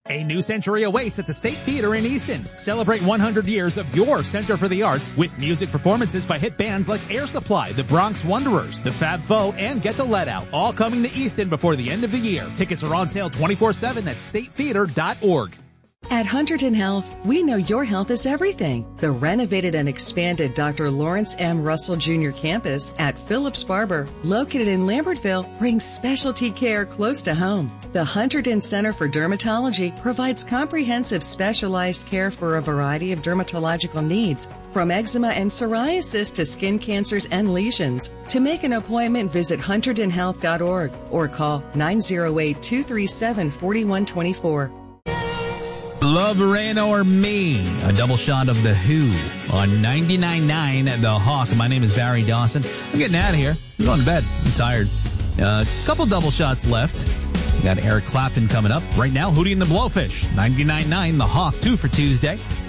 A new century awaits at the State Theater in Easton. Celebrate 100 years of your Center for the Arts with music performances by hit bands like Air Supply, the Bronx Wanderers, the Fab Four, and Get the Let Out, all coming to Easton before the end of the year. Tickets are on sale 24/7 at statetheater.org. At Hunterdon Health, we know your health is everything. The renovated and expanded Dr. Lawrence M. Russell Jr. campus at Phillips Barber, located in Lambertville, brings specialty care close to home. The Hunterdon Center for Dermatology provides comprehensive specialized care for a variety of dermatological needs, from eczema and psoriasis to skin cancers and lesions. To make an appointment, visit hunterdonhealth.org or call 908-237-4124. Love, Rain, or Me, a double shot of The Who on 99.9 The Hawk. My name is Barry Dawson. I'm getting out of here. I'm going to bed. I'm tired. Couple double shots left. We got Eric Clapton coming up. Right now, Hootie and the Blowfish, 99.9 The Hawk, 2 for Tuesday.